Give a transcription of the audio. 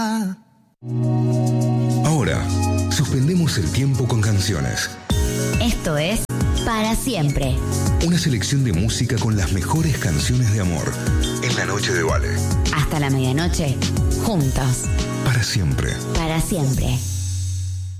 Ahora, suspendemos el tiempo con canciones. Esto es Para Siempre. Una selección de música con las mejores canciones de amor. En la noche de Vale. Hasta la medianoche, juntos. Para siempre. Para siempre.